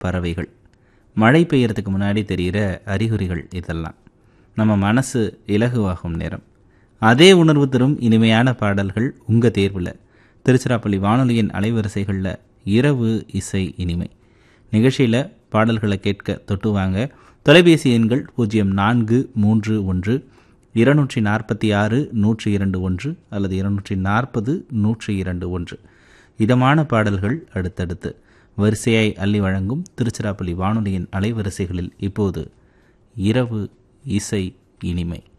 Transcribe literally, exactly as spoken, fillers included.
பறவைகள். மழை பெய்யறதுக்கு முன்னாடி தெரிகிற அறிகுறிகள் இதெல்லாம். நம்ம மனசு இலகுவாகும் நேரம். அதே உணர்வு தரும் இனிமையான பாடல்கள் உங்கள் தேர்வில். திருச்சிராப்பள்ளி வானொலியின் அலைவரிசைகளில் இரவு இசை இனிமை நிகழ்ச்சியில் பாடல்களை கேட்க தொட்டு வாங்க. தொலைபேசி எண்கள் பூஜ்ஜியம் நான்கு மூன்று ஒன்று இருநூற்றி நாற்பத்தி ஆறு நூற்றி இரண்டு ஒன்று அல்லது இருநூற்றி நாற்பது நூற்றி இரண்டு ஒன்று. இதமான பாடல்கள் அடுத்தடுத்து வரிசையாய் அள்ளி வழங்கும் திருச்சிராப்பள்ளி வானொலியின் அலைவரிசைகளில் இப்போது இரவு இசை இனிமை.